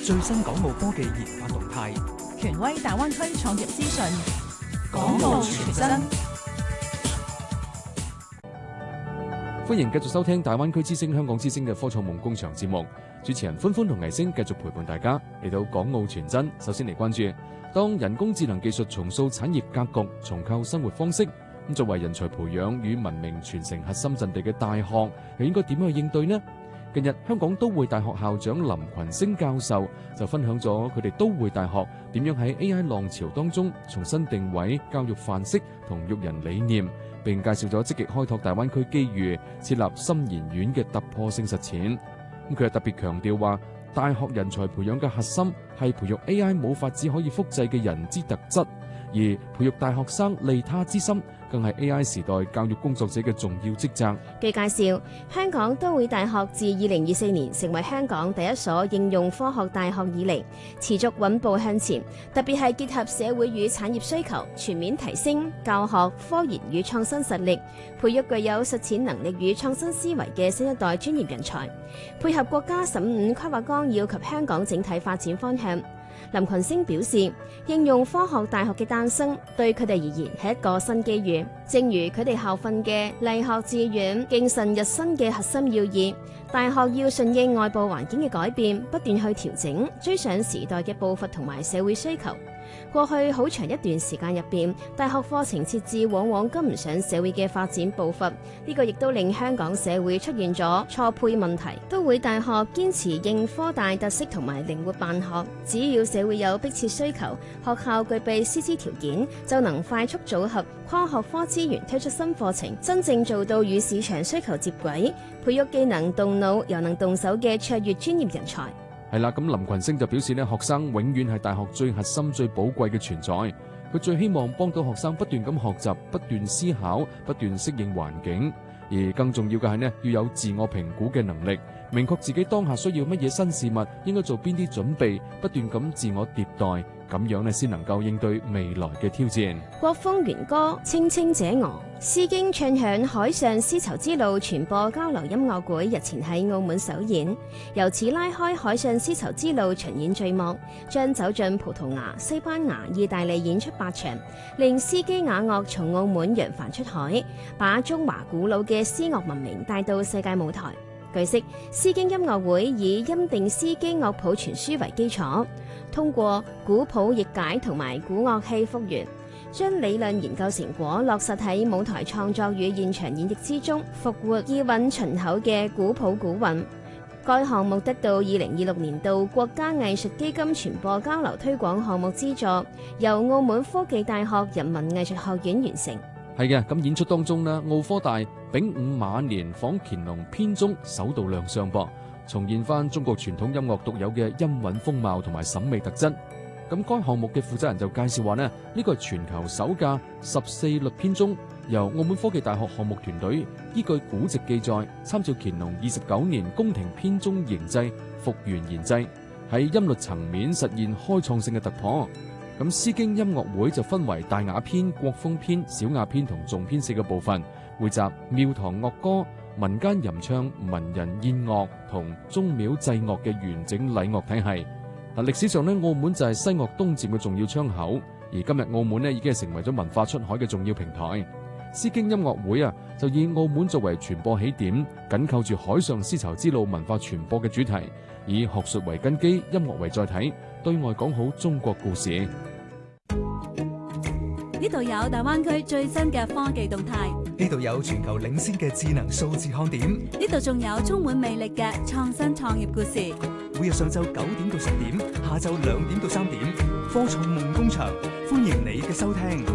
最新港澳科技研發動態， 權威大灣區創業資訊， 港澳傳真。 歡迎繼續收聽大灣區之聲、香港之聲嘅科創夢工場節目，主持人歡歡同倪星繼續陪伴大家嚟到港澳傳真。首先嚟關注，當人工智能技術重塑產業格局、重構生活方式，咁作為人才培養與文明傳承核心陣地嘅大學，又應該點樣去應對呢？近日，香港都會大學校長林群星教授就分享咗佢哋都會大學點樣喺 AI 浪潮當中重新定位教育範式同育人理念，並介紹咗積極開拓大灣區機遇、設立深研院嘅突破性實踐。咁佢又特別強調話，大學人才培養嘅核心係培育 AI 冇法子可以複製嘅人之特質，而培育大學生利他之心，更係 AI 時代教育工作者嘅重要職責。 據介紹，香港都會大學自2024年成為香港第一所應用科學大學以嚟，持續穩步向前，特別係結合社會與產業需求，全面提升教學、科研與創新實力，培育具有實踐能力與創新思維嘅新一代專業人才，配合國家15規劃綱要及香港整體發展方向。林群星表示，應用科學大學嘅誕生對佢哋而言係一個新機遇，正如佢哋校訓嘅勵學致遠、敬慎日新嘅核心要義。大學要順應外部環境嘅改變，不斷去調整，追上時代嘅步伐同埋社會需求。過去好長一段時間入邊，大學課程設置往往跟唔上社會嘅發展步伐，呢個亦都令香港社會出現咗錯配問題。都會大學堅持應科大特色同埋靈活辦學，只要社會有迫切需求，學校具備師資條件，就能快速組合跨學科資源推出新課程，真正做到與市場需求接軌，培育既能動腦又能動手嘅卓越專業人才。 係啦，咁林群星就表示咧，學生永遠係大學最核心、最寶貴嘅存在。佢最希望幫到學生不斷咁學習、不斷思考、不斷適應環境，而更重要嘅係呢，要有自我評估嘅能力，明確自己當下需要乜嘢新事物，應該做邊啲準備，不斷咁自我迭代，咁樣呢先能夠應對未來嘅挑戰。 國風元歌，青青者俄，詩經唱響海上絲綢之路傳播交流音樂會日前喺澳門首演，由此拉開海上絲綢之路巡演序幕，將走進葡萄牙、西班牙、意大利演出8場，令詩基雅樂從澳門揚帆出海，把中華古老嘅詩樂文明帶到世界舞台。據悉，詩經音樂會以欽定詩基樂譜傳書為基礎，通過古譜譯解同埋古樂器復原，將理論研究成果落實喺舞台創作與現場演繹之中，復活意韻醇厚嘅古譜古韻。該項目得到2026年度國家藝術基金傳播交流推廣項目資助，由澳門科技大學人民藝術學院完成。 係嘅，咁演出當中呢，澳科大丙午馬年訪乾隆編鐘首度亮相噃，重現翻中國傳統音樂獨有嘅音韻風貌同埋審美特質。咁該項目嘅負責人就介紹話呢，呢個係全球首架14律編鐘，由澳門科技大學項目團隊依據古籍記載，參照乾隆29年宮廷編鐘形制復原研製，喺音律層面實現開創性嘅突破。咁詩經音樂會就分為大雅篇、國風篇、小雅篇同頌篇4個部分，匯集廟堂樂歌、民間吟唱、文人宴樂同宗廟祭樂嘅完整禮樂體系。嗱，歷史上呢，澳門就係西樂東漸嘅重要窗口，而今日澳門呢已經係成為咗文化出海嘅重要平台。詩經音樂會就以澳門作為傳播起點，緊扣住海上絲綢之路文化傳播嘅主題，以學術為根基，音樂為載體，對外講好中國故事。 呢度有大灣區最新嘅科技動態， 呢度有全球領先嘅智能數字看點， 呢度仲有充滿魅力嘅創新創業故事。 每日上晝9點到10點，下晝2點到3點，科創夢工場，歡迎你嘅收聽。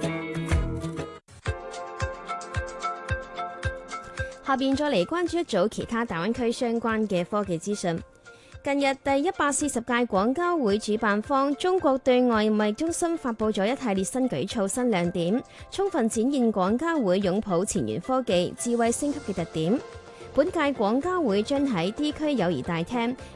下邊再嚟關注一組其他大灣區相關嘅科技資訊。近日，第140屆廣交會主辦方中國對外貿易中心發佈咗一系列新舉措、新亮點，充分展現廣交會擁抱前沿科技、智慧升級嘅特點。本屆廣交會將喺 D 區友誼大廳